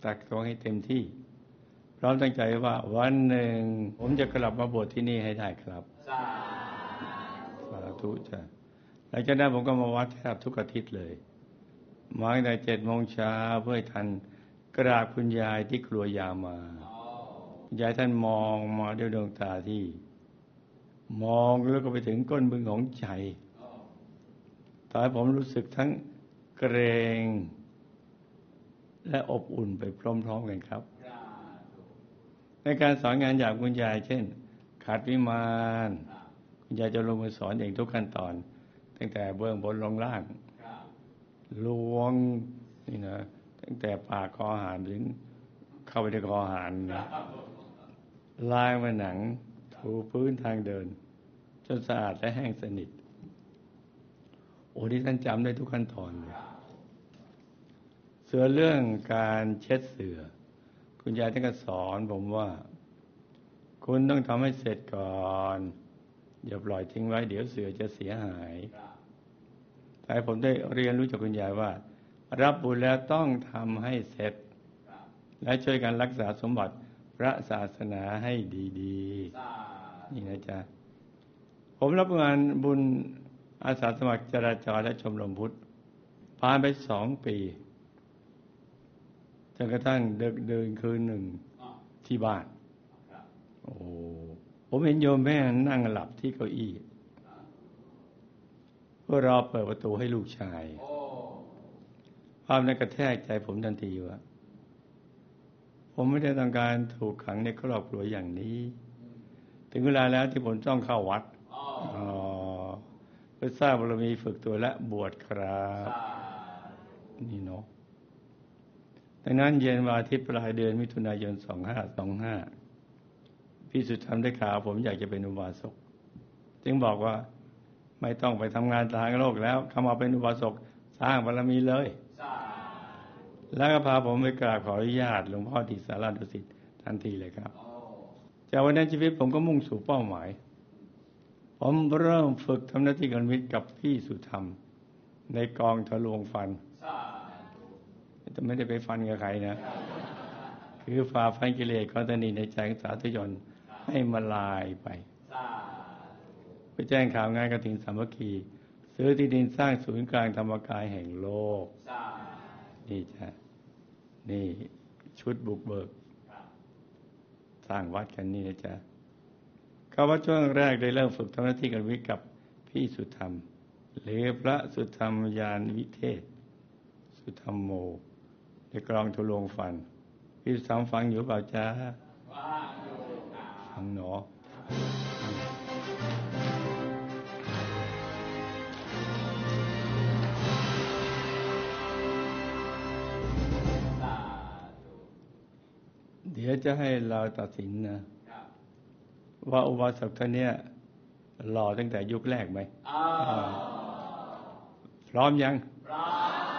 ตักตวงให้เต็มที่พร้อมตั้งใจว่าวันหนึ่งผมจะกลับมาบวชที่นี่ให้ได้ครับสาธุจ้ะหลังจากนั้นผมก็มาวัดแทบทุกอาทิตย์เลยมาตั้งแต่7 โมงเช้าเพื่อทันกราบคุณยายที่ครัวยามาคุณยายท่านมองมาด้วยดวงตาที่มองแล้วก็ไปถึงก้นบึ้งของใจทำให้ผมรู้สึกทั้งเกรงและอบอุ่นไปพร้อมๆกันครับในการสอนงานอย่างคุณยายเช่นขัดวิมานคุณยายจะลงมือสอนเองทุกขั้นตอนตั้งแต่เบื้องบนลงล่างล้วงนี่นะตั้งแต่ปากคอหานถึงเข้าไปในคอหานนะล้างผนังถูพื้นทางเดินจนสะอาดและแห้งสนิทโอ้ที่ท่านจำได้ทุกขั้นตอนเลยส่วนเรื่องการเช็ดเสื่อคุณยายท่านก็สอนผมว่าคุณต้องทำให้เสร็จก่อนอย่าปล่อยทิ้งไว้เดี๋ยวเสื่อจะเสียหายแต่ผมได้เรียนรู้จากคุณยายว่ารับบุญแล้วต้องทำให้เสร็จและช่วยกันรักษาสมบัติพระศาสนาให้ดีๆนี่นะจ๊ะผมรับงานบุญอาสาสมัครจราจรและชมรมพุทธผ่านไป2 ปีจนกระทั่งเดินคืนหนึ่งที่บ้านโอ้ผมเห็นโยมแม่นั่งหลับที่เก้าอี้เพื่อรอเปิดประตูให้ลูกชายภาพนั้นกระแทกใจผมทันทีว่าผมไม่ได้ต้องการถูกขังในครอบครัวอย่างนี้ถึงเวลาแล้วที่ผมต้องเข้าวัดเพื่อสร้างบารมีฝึกตัวและบวชครับนี่เนาะดังนั้นเย็นวันอาทิตย์ปลายเดือนมิถุนายน2525พี่สุธรรมได้ข่าวผมอยากจะเป็นอุบาสกจึงบอกว่าไม่ต้องไปทำงานทางโลกแล้วเข้ามาเป็นอุบาสกสร้างบารมีเลยแล้วก็พาผมไปกราบขออนุญาตหลวงพ่อที่ศาลาดุสิตทันทีเลยครับจากวันนั้นชีวิตผมก็มุ่งสู่เป้าหมายผมเริ่มฝึกทำหน้าที่กัลยาณมิตรกับพี่สุธรรมในกองทะลวงฟันแต่ไม่ได้ไปฟันกับใครนะคือฝ่าฟันกิเลสของตนีในใจของสาธุชนให้มาลายไปแจ้งข่าวงานกฐินสามัคคีซื้อที่ดินสร้างศูนย์กลางธรรมกายแห่งโลกนี่จ้ะนี่ชุดบุกเบิกสร้างวัดกันนี่นะจ๊ะก็ว่าช่วงแรกได้เริ่มฝึกทำหน้าที่กันวิกับพี่สุธรรมหรือพระสุธรรมยานวิเทศสุธรรมโมในกลองทะลวงฟันพี่สุธรรมฟังอยู่เปล่าจ๊ะฟังหนอเดี๋ยวจะให้เราตัดสินนะว่าอุบาสกท่านนี้หล่อตั้งแต่ยุคแรกไหมพร้อมยัง